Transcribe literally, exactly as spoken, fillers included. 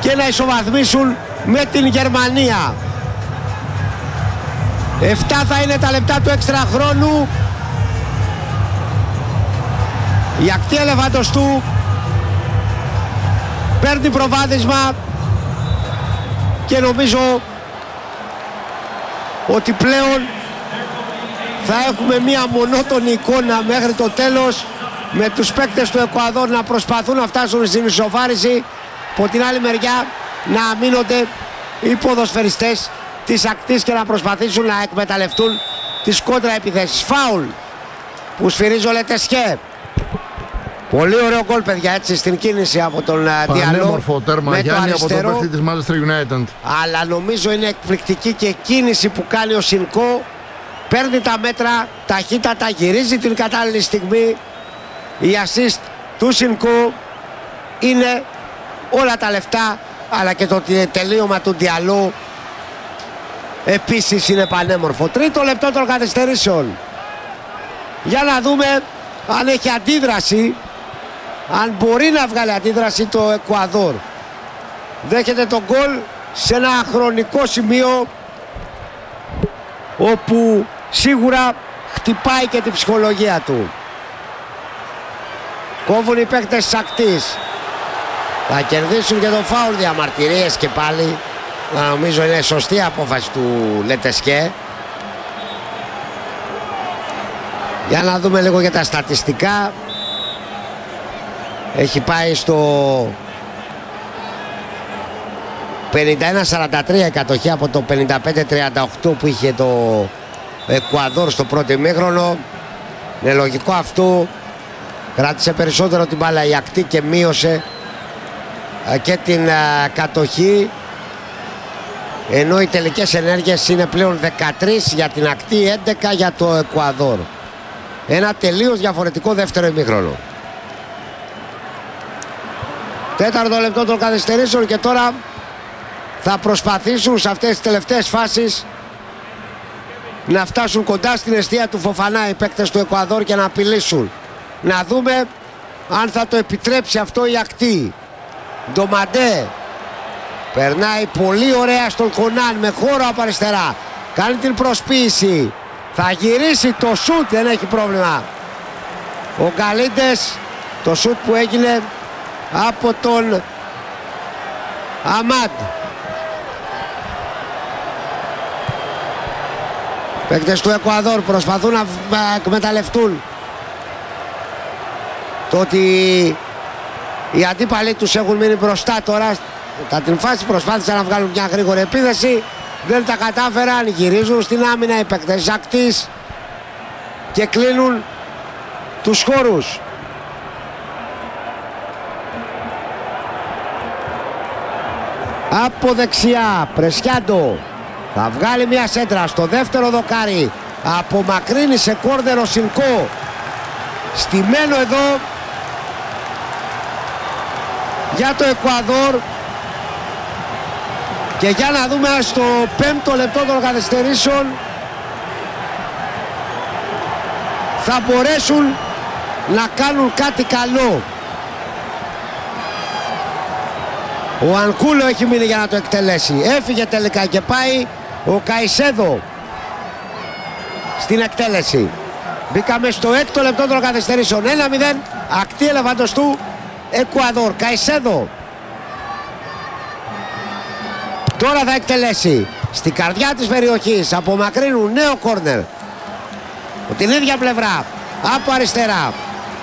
και να ισοβαθμίσουν με την Γερμανία. Εφτά θα είναι τα λεπτά του έξτρα χρόνου. Η ακτή Ελεφαντοστού παίρνει προβάδισμα και νομίζω ότι πλέον θα έχουμε μία μονότονη εικόνα μέχρι το τέλος, με τους παίκτες του Εκουαδόρ να προσπαθούν να φτάσουν στην ισοφάριση, από την άλλη μεριά να αμήνονται οι ποδοσφαιριστές της ακτής και να προσπαθήσουν να εκμεταλλευτούν τις κόντρα επιθέσεις. Φάουλ που σφυρίζει ο Λετεσκέ. Πολύ ωραίο γκολ, παιδιά, έτσι στην κίνηση από τον Διαλό. Πανέμορφο τέρμα Γιάννη από τον παίκτη της Manchester United. Αλλά νομίζω είναι εκπληκτική και κίνηση που κάνει ο Σινκό. Παίρνει τα μέτρα ταχύτατα, γυρίζει την κατάλληλη στιγμή. Η assist του Σινκό είναι όλα τα λεφτά, αλλά και το τελείωμα του Διαλό επίσης είναι πανέμορφο. Τρίτο λεπτό των καθυστερήσεων. Για να δούμε αν έχει αντίδραση, αν μπορεί να βγάλει αντίδραση το Εκουαδόρ. Δέχεται τον γκολ σε ένα χρονικό σημείο όπου σίγουρα χτυπάει και την ψυχολογία του. Κόβουν οι παίκτες της ακτής. Θα κερδίσουν και το φάουλ, διαμαρτυρίες και πάλι. Νομίζω είναι σωστή απόφαση του Λετεσκέ. Για να δούμε λίγο για τα στατιστικά. Έχει πάει στο πενήντα ένα σαράντα τρία η κατοχή από το πενήντα πέντε τριάντα οκτώ που είχε το Εκουαδόρ στο πρώτο ημίχρονο. Είναι λογικό αυτό. Κράτησε περισσότερο την μπάλα η ακτή και μείωσε και την κατοχή, ενώ οι τελικές ενέργειες είναι πλέον δεκατρείς για την ακτή, έντεκα για το Εκουαδόρ. Ένα τελείως διαφορετικό δεύτερο ημίχρονο. Τέταρτο λεπτό των καθυστερήσεων και τώρα θα προσπαθήσουν σε αυτές τις τελευταίες φάσεις να φτάσουν κοντά στην εστία του Φοφανά οι παίκτες του Εκουαδόρ και να απειλήσουν. Να δούμε αν θα το επιτρέψει αυτό η ακτή. Ντομαντέ περνάει πολύ ωραία στον Κονάν με χώρο από αριστερά. Κάνει την προσποίηση. Θα γυρίσει το σούτ, δεν έχει πρόβλημα. Ο Γκαλίντες, το σούτ που έγινε από τον Αμάντ. Παίκτες του Εκουαδόρ προσπαθούν να εκμεταλλευτούν το ότι οι αντίπαλοι τους έχουν μείνει μπροστά τώρα. Κατά την φάση προσπάθησαν να βγάλουν μια γρήγορη επίθεση, δεν τα κατάφεραν, γυρίζουν στην άμυνα οι παίκτες ακτής και κλείνουν τους χώρους. Από δεξιά Πρεσιάντο θα βγάλει μια σέντρα στο δεύτερο δοκάρι, απομακρύνει σε κόρνερο Σινκό, στημένο εδώ για το Εκουαδόρ. Και για να δούμε στο πέμπτο λεπτό των καθυστερήσεων θα μπορέσουν να κάνουν κάτι καλό. Ο Ανκούλο έχει μείνει για να το εκτελέσει. Έφυγε τελικά και πάει ο Καϊσέδο στην εκτέλεση. Μπήκαμε στο έκτο λεπτό των καθυστερήσεων. ένα μηδέν, ακτή Ελεφαντοστού, Εκουαδόρ. Καϊσέδο τώρα θα εκτελέσει στην καρδιά της περιοχής. Απομακρύνουν νέο κόρνερ από την ίδια πλευρά, από αριστερά.